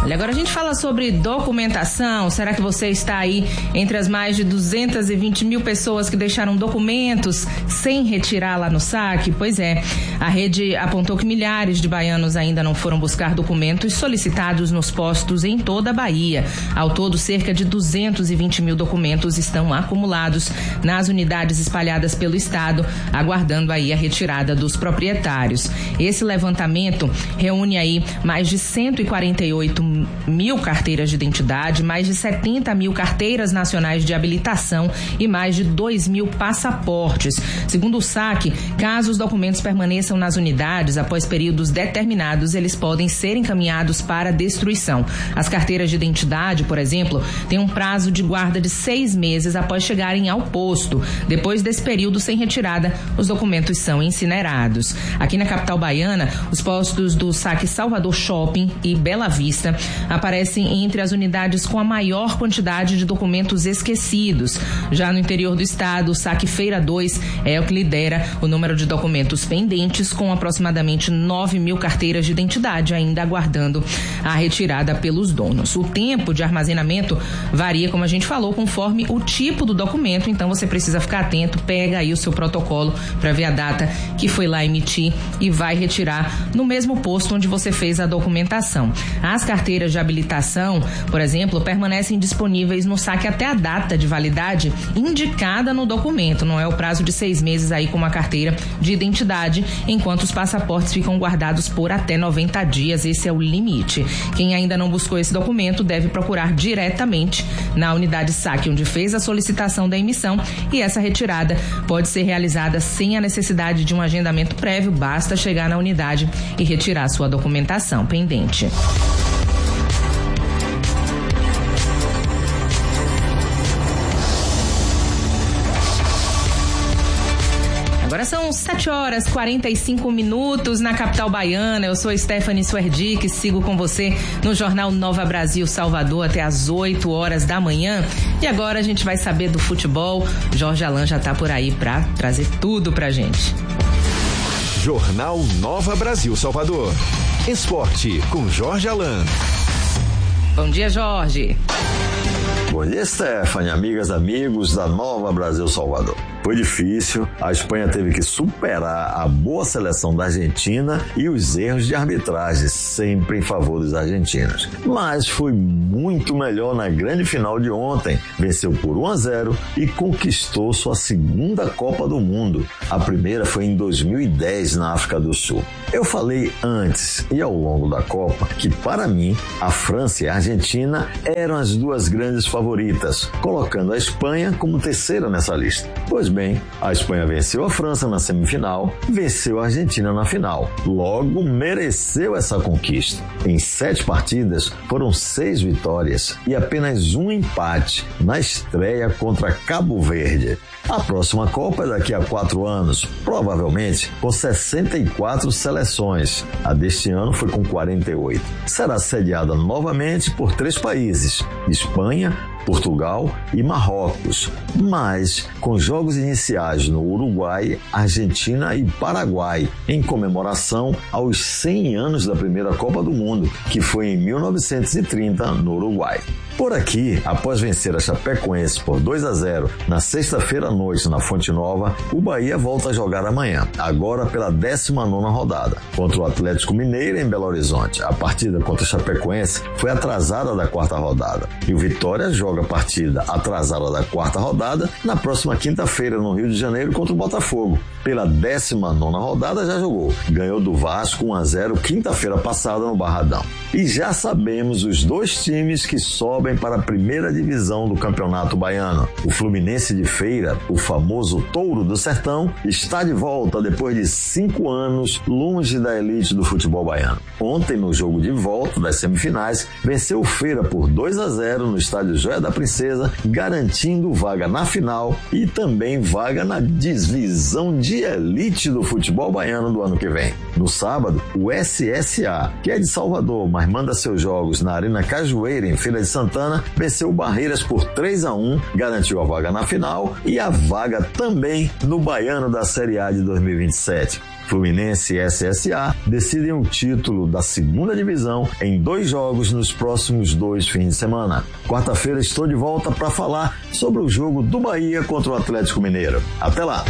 Olha, agora a gente fala sobre documentação. Será que você está aí entre as mais de 220 mil pessoas que deixaram documentos sem retirar lá no saque? Pois é, a rede apontou que milhares de baianos ainda não foram buscar documentos solicitados nos postos em toda a Bahia. Ao todo, cerca de 220 mil documentos estão acumulados nas unidades espalhadas pelo estado, aguardando aí a retirada dos proprietários. Esse levantamento reúne aí mais de 148 mil carteiras de identidade, mais de 70 mil carteiras nacionais de habilitação e mais de 2 mil passaportes. Segundo o saque, caso os documentos permaneçam nas unidades após períodos determinados, eles podem ser encaminhados para destruição. As carteiras de identidade, por exemplo, têm um prazo de guarda de 6 meses após chegarem ao posto. Depois desse período sem retirada, os documentos são incinerados. Aqui na capital baiana, os postos do saque Salvador Shopping e Bela Vista aparecem entre as unidades com a maior quantidade de documentos esquecidos. Já no interior do estado, o saque Feira 2 é o que lidera o número de documentos pendentes, com aproximadamente 9 mil carteiras de identidade ainda aguardando a retirada pelos donos. O tempo de armazenamento varia, como a gente falou, conforme o tipo do documento, então você precisa ficar atento, pega aí o seu protocolo para ver a data que foi lá emitir e vai retirar no mesmo posto onde você fez a documentação. As carteiras de habilitação, por exemplo, permanecem disponíveis no saque até a data de validade indicada no documento, não é o prazo de 6 meses aí com uma carteira de identidade, enquanto os passaportes ficam guardados por até 90 dias, esse é o limite. Quem ainda não buscou esse documento deve procurar diretamente na unidade saque onde fez a solicitação da emissão, e essa retirada pode ser realizada sem a necessidade de um agendamento prévio, basta chegar na unidade e retirar sua documentação pendente. Agora são 7h45 na capital baiana. Eu sou Stephanie Swerdick, sigo com você no Jornal Nova Brasil Salvador até às 8 horas da manhã. E agora a gente vai saber do futebol. Jorge Alain já tá por aí para trazer tudo pra gente. Jornal Nova Brasil Salvador. Esporte com Jorge Alain. Bom dia, Jorge. Bom dia, Stephanie, amigas, amigos da Nova Brasil Salvador. Foi difícil, a Espanha teve que superar a boa seleção da Argentina e os erros de arbitragem, sempre em favor dos argentinos. Mas foi muito melhor na grande final de ontem, venceu por 1-0 e conquistou sua segunda Copa do Mundo. A primeira foi em 2010 na África do Sul. Eu falei antes e ao longo da Copa que, para mim, a França e a Argentina eram as duas grandes favoritas, colocando a Espanha como terceira nessa lista. Pois bem, a Espanha venceu a França na semifinal, venceu a Argentina na final. Logo, mereceu essa conquista. Em 7 partidas, foram 6 vitórias e apenas um empate na estreia contra Cabo Verde. A próxima Copa é daqui a 4 anos, provavelmente com 64 seleções. A deste ano foi com 48. Será sediada novamente por 3 países: Espanha, Portugal e Marrocos, mas com jogos iniciais no Uruguai, Argentina e Paraguai, em comemoração aos 100 anos da primeira Copa do Mundo, que foi em 1930 no Uruguai. Por aqui, após vencer a Chapecoense por 2-0 na sexta-feira à noite na Fonte Nova, o Bahia volta a jogar amanhã, agora pela 19ª rodada, contra o Atlético Mineiro em Belo Horizonte. A partida contra a Chapecoense foi atrasada da 4ª rodada e o Vitória joga a partida atrasada da 4ª rodada na próxima quinta-feira no Rio de Janeiro contra o Botafogo. Pela 19ª rodada já jogou, ganhou do Vasco 1-0 quinta-feira passada no Barradão. E já sabemos os 2 times que sobem para a primeira divisão do Campeonato Baiano. O Fluminense de Feira, o famoso Touro do Sertão, está de volta depois de 5 anos longe da elite do futebol baiano. Ontem, no jogo de volta das semifinais, venceu o Feira por 2-0 no estádio Joia da Princesa, garantindo vaga na final e também vaga na divisão de elite do futebol baiano do ano que vem. No sábado, o SSA, que é de Salvador, mas manda seus jogos na Arena Cajueira, em Feira de Santana, venceu o Barreiras por 3-1, garantiu a vaga na final e a vaga também no Baiano da Série A de 2027. Fluminense e SSA decidem o título da segunda divisão em 2 jogos nos próximos 2 fins de semana. Quarta-feira estou de volta para falar sobre o jogo do Bahia contra o Atlético Mineiro. Até lá!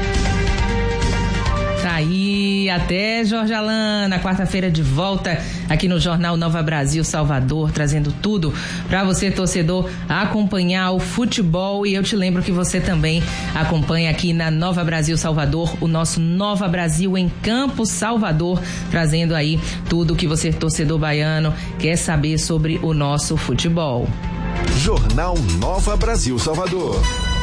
Tá aí, até Jorge Alain, na quarta-feira de volta aqui no Jornal Nova Brasil Salvador, trazendo tudo para você, torcedor, acompanhar o futebol. E eu te lembro que você também acompanha aqui na Nova Brasil Salvador, o nosso Nova Brasil em Campo Salvador, trazendo aí tudo que você, torcedor baiano, quer saber sobre o nosso futebol. Jornal Nova Brasil Salvador.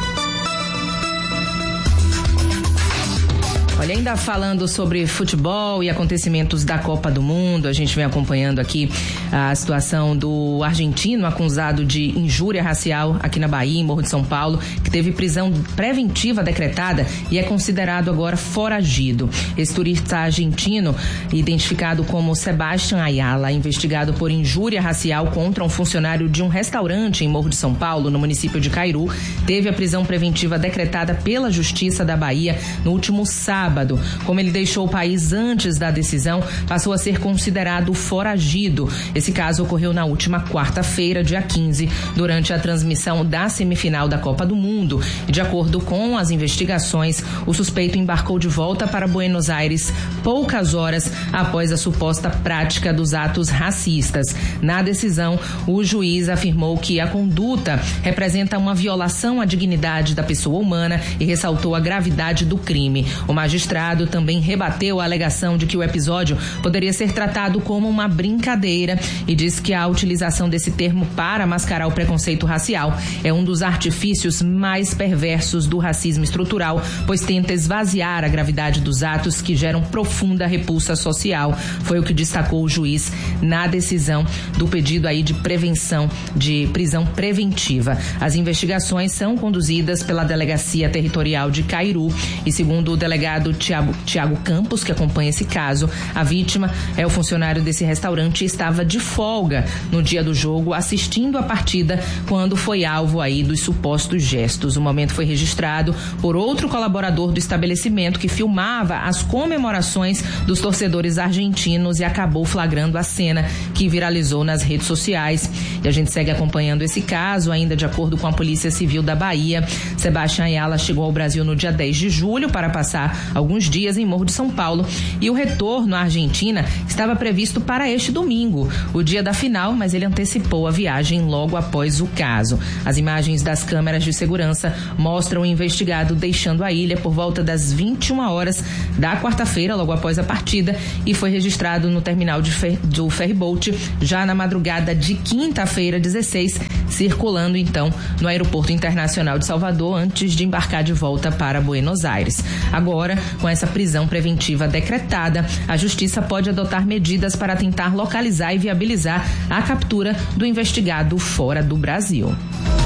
Olha, ainda falando sobre futebol e acontecimentos da Copa do Mundo, a gente vem acompanhando aqui a situação do argentino acusado de injúria racial aqui na Bahia, em Morro de São Paulo, que teve prisão preventiva decretada e é considerado agora foragido. Esse turista argentino, identificado como Sebastián Ayala, investigado por injúria racial contra um funcionário de um restaurante em Morro de São Paulo, no município de Cairu, teve a prisão preventiva decretada pela Justiça da Bahia no último sábado. Como ele deixou o país antes da decisão, passou a ser considerado foragido. Esse caso ocorreu na última quarta-feira, dia 15, durante a transmissão da semifinal da Copa do Mundo. E de acordo com as investigações, o suspeito embarcou de volta para Buenos Aires poucas horas após a suposta prática dos atos racistas. Na decisão, o juiz afirmou que a conduta representa uma violação à dignidade da pessoa humana e ressaltou a gravidade do crime. O magistrado também rebateu a alegação de que o episódio poderia ser tratado como uma brincadeira e diz que a utilização desse termo para mascarar o preconceito racial é um dos artifícios mais perversos do racismo estrutural, pois tenta esvaziar a gravidade dos atos que geram profunda repulsa social. Foi o que destacou o juiz na decisão do pedido aí de prevenção de prisão preventiva. As investigações são conduzidas pela Delegacia Territorial de Cairu e, segundo o delegado Tiago Campos, que acompanha esse caso, a vítima é o funcionário desse restaurante e estava de folga no dia do jogo, assistindo a partida, quando foi alvo aí dos supostos gestos. O momento foi registrado por outro colaborador do estabelecimento que filmava as comemorações dos torcedores argentinos e acabou flagrando a cena, que viralizou nas redes sociais. E a gente segue acompanhando esse caso. Ainda de acordo com a Polícia Civil da Bahia, Sebastián Ayala chegou ao Brasil no dia 10 de julho para passar alguns dias em Morro de São Paulo, e o retorno à Argentina estava previsto para este domingo, o dia da final, mas ele antecipou a viagem logo após o caso. As imagens das câmeras de segurança mostram o investigado deixando a ilha por volta das 21 horas da quarta-feira, logo após a partida, e foi registrado no terminal do ferryboat já na madrugada de quinta-feira, 16, circulando então no Aeroporto Internacional de Salvador antes de embarcar de volta para Buenos Aires. Agora, com essa prisão preventiva decretada, a Justiça pode adotar medidas para tentar localizar e viabilizar a captura do investigado fora do Brasil.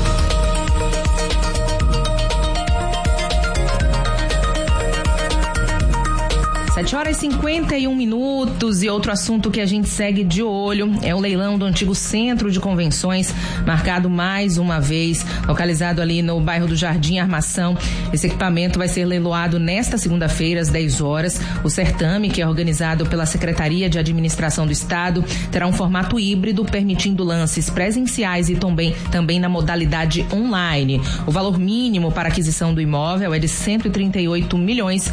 7h51 e outro assunto que a gente segue de olho é o leilão do antigo Centro de Convenções, marcado mais uma vez, localizado ali no bairro do Jardim Armação. Esse equipamento vai ser leiloado nesta segunda-feira às 10 horas. O certame, que é organizado pela Secretaria de Administração do Estado, terá um formato híbrido, permitindo lances presenciais e também na modalidade online. O valor mínimo para aquisição do imóvel é de R$138,4 milhões.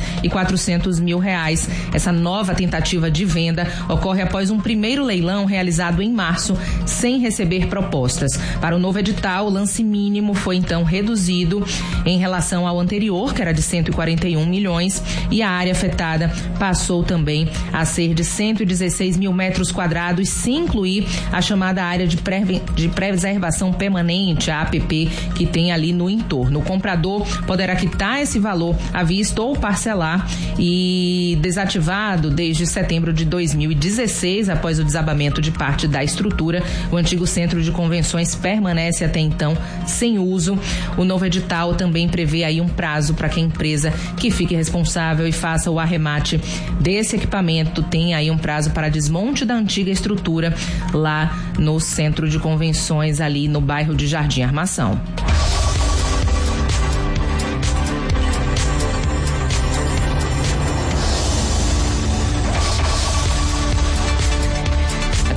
Essa nova tentativa de venda ocorre após um primeiro leilão realizado em março, sem receber propostas. Para o novo edital, o lance mínimo foi então reduzido em relação ao anterior, que era de 141 milhões, e a área afetada passou também a ser de 116 mil metros quadrados, sem incluir a chamada área de preservação permanente, a APP, que tem ali no entorno. O comprador poderá quitar esse valor à vista ou parcelar, e desativado desde setembro de 2016, após o desabamento de parte da estrutura, o antigo Centro de Convenções permanece até então sem uso. O novo edital também prevê aí um prazo para que a empresa que fique responsável e faça o arremate desse equipamento tenha aí um prazo para desmonte da antiga estrutura lá no Centro de Convenções, ali no bairro de Jardim Armação.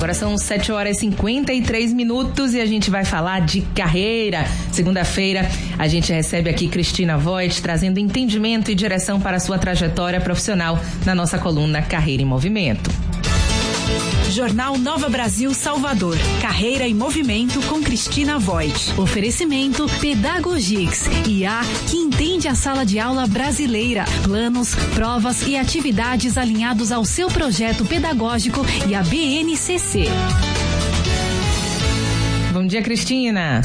Agora são 7h53 e a gente vai falar de carreira. Segunda-feira a gente recebe aqui Cristina Voit, trazendo entendimento e direção para a sua trajetória profissional na nossa coluna Carreira em Movimento. Jornal Nova Brasil Salvador. Carreira em Movimento com Cristina Voit. Oferecimento Pedagogix, IA que entende a sala de aula brasileira. Planos, provas e atividades alinhados ao seu projeto pedagógico e a BNCC. Bom dia, Cristina.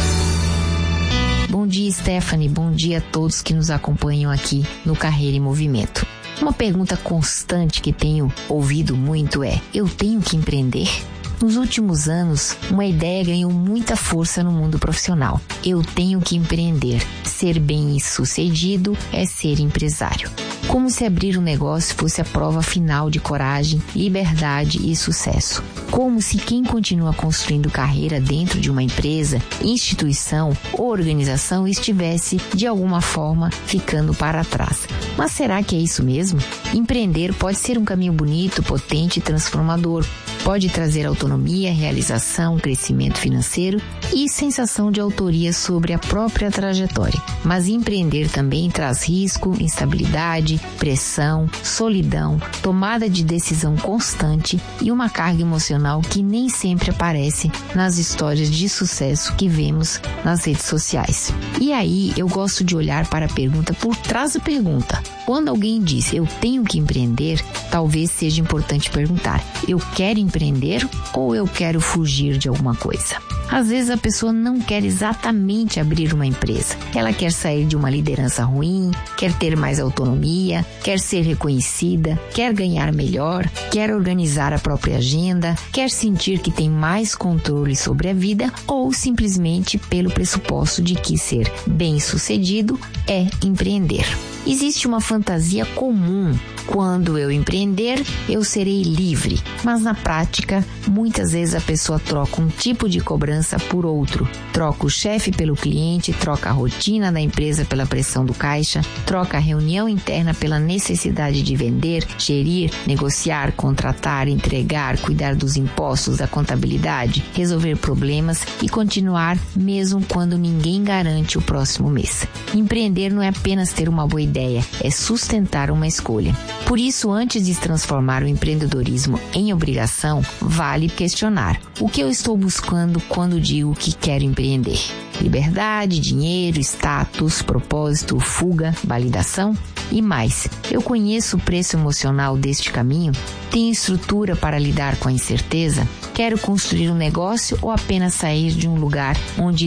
Bom dia, Stephanie. Bom dia a todos que nos acompanham aqui no Carreira em Movimento. Uma pergunta constante que tenho ouvido muito é: eu tenho que empreender? Nos últimos anos, uma ideia ganhou muita força no mundo profissional. Eu tenho que empreender. Ser bem-sucedido é ser empresário. Como se abrir um negócio fosse a prova final de coragem, liberdade e sucesso. Como se quem continua construindo carreira dentro de uma empresa, instituição ou organização estivesse, de alguma forma, ficando para trás. Mas será que é isso mesmo? Empreender pode ser um caminho bonito, potente e transformador. Pode trazer autonomia, realização, crescimento financeiro e sensação de autoria sobre a própria trajetória. Mas empreender também traz risco, instabilidade, pressão, solidão, tomada de decisão constante e uma carga emocional que nem sempre aparece nas histórias de sucesso que vemos nas redes sociais. E aí eu gosto de olhar para a pergunta por trás da pergunta. Quando alguém diz eu tenho que empreender, talvez seja importante perguntar: eu quero empreender ou eu quero fugir de alguma coisa? Às vezes a pessoa não quer exatamente abrir uma empresa. Ela quer sair de uma liderança ruim, quer ter mais autonomia, quer ser reconhecida, quer ganhar melhor, quer organizar a própria agenda, quer sentir que tem mais controle sobre a vida ou simplesmente pelo pressuposto de que ser bem-sucedido é empreender. Existe uma fantasia comum: quando eu empreender, eu serei livre. Mas na prática, muitas vezes a pessoa troca um tipo de cobrança por outro. Troca o chefe pelo cliente, troca a rotina da empresa pela pressão do caixa, troca a reunião interna pela necessidade de vender, gerir, negociar, contratar, entregar, cuidar dos impostos, da contabilidade, resolver problemas e continuar mesmo quando ninguém garante o próximo mês. Empreender não é apenas ter uma boa ideia, é sustentar uma escolha. Por isso, antes de transformar o empreendedorismo em obrigação, vale questionar: o que eu estou buscando quando digo que quero empreender? Liberdade, dinheiro, status, propósito, fuga, validação e mais. Eu conheço o preço emocional deste caminho? Tenho estrutura para lidar com a incerteza? Quero construir um negócio ou apenas sair de um lugar onde